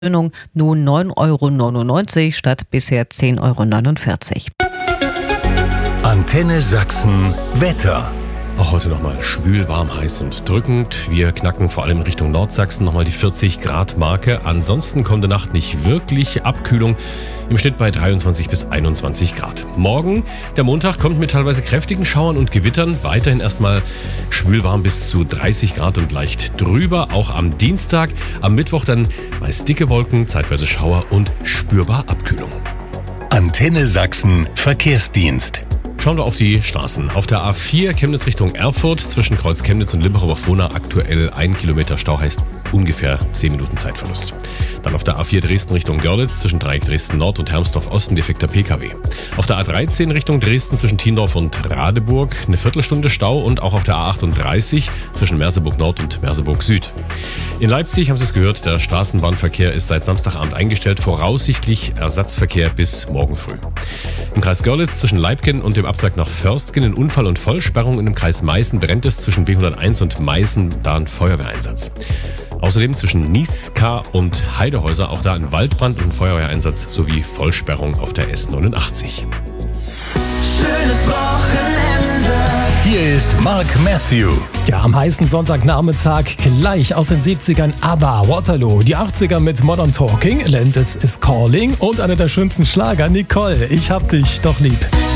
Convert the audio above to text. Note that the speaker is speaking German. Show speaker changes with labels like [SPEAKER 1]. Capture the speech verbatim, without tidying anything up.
[SPEAKER 1] Nun neun Euro neunundneunzig statt bisher zehn Euro neunundvierzig.
[SPEAKER 2] Antenne Sachsen Wetter.
[SPEAKER 3] Auch heute nochmal schwül, warm, heiß und drückend. Wir knacken vor allem Richtung Nordsachsen nochmal die vierzig Grad Marke. Ansonsten kommende Nacht nicht wirklich Abkühlung. Im Schnitt bei dreiundzwanzig bis einundzwanzig Grad. Morgen, der Montag, kommt mit teilweise kräftigen Schauern und Gewittern. Weiterhin erstmal schwül, warm bis zu dreißig Grad und leicht drüber. Auch am Dienstag, am Mittwoch dann meist dicke Wolken, zeitweise Schauer und spürbar Abkühlung.
[SPEAKER 2] Antenne Sachsen Verkehrsdienst.
[SPEAKER 3] Schauen wir auf die Straßen. Auf der A vier Chemnitz Richtung Erfurt zwischen Kreuz Chemnitz und Limbach-Oberfrohna aktuell ein Kilometer Stau, heißt ungefähr zehn Minuten Zeitverlust. Dann auf der A vier Dresden Richtung Görlitz zwischen Dreieck Dresden Nord und Hermsdorf Osten defekter P K W. Auf der A dreizehn Richtung Dresden zwischen Thiendorf und Radeburg eine Viertelstunde Stau und auch auf der A achtunddreißig zwischen Merseburg Nord und Merseburg Süd. In Leipzig, haben Sie es gehört, der Straßenbahnverkehr ist seit Samstagabend eingestellt, voraussichtlich Ersatzverkehr bis morgen früh. Im Kreis Görlitz zwischen Leibgen und dem Abzweig nach Förstgen in Unfall- und Vollsperrung. In dem Kreis Meißen brennt es zwischen B hunderteins und Meißen, da ein Feuerwehreinsatz. Außerdem zwischen Niska und Heidehäuser, auch da ein Waldbrand und ein Feuerwehreinsatz sowie Vollsperrung auf der S neunundachtzig.
[SPEAKER 4] Schönes Wochenende.
[SPEAKER 2] Hier ist Mark Matthew.
[SPEAKER 5] Ja, am heißen Sonntagnachmittag gleich aus den siebzigern ABBA, Waterloo, die achtziger mit Modern Talking, Atlantis is Calling und einer der schönsten Schlager, Nicole, ich hab dich doch lieb.